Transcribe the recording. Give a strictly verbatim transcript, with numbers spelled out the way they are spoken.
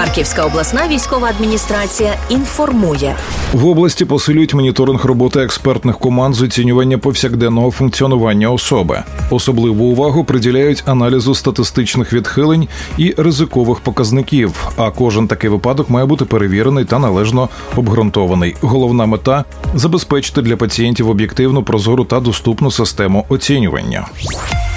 Харківська обласна військова адміністрація інформує. В області посилюють моніторинг роботи експертних команд з оцінювання повсякденного функціонування особи. Особливу увагу приділяють аналізу статистичних відхилень і ризикових показників, а кожен такий випадок має бути перевірений та належно обґрунтований. Головна мета – забезпечити для пацієнтів об'єктивну, прозору та доступну систему оцінювання.